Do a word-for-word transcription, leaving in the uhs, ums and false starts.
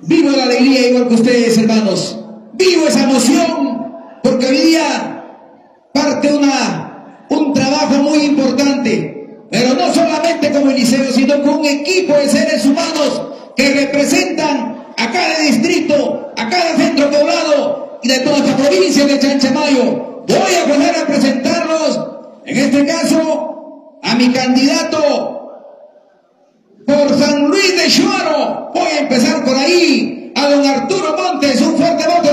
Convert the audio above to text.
Vivo la alegría igual que ustedes, hermanos. Vivo esa emoción, porque hoy día parte una, un trabajo muy importante, pero no solamente como el liceo, sino con un equipo de seres humanos que representan a cada distrito, a cada centro poblado y de toda esta provincia de Chanchamayo. Voy a pasar a presentarlos, en este caso, a mi candidato por San Luis de Shuaro. Voy a empezar por ahí, a don Arturo Montes. Un fuerte voto.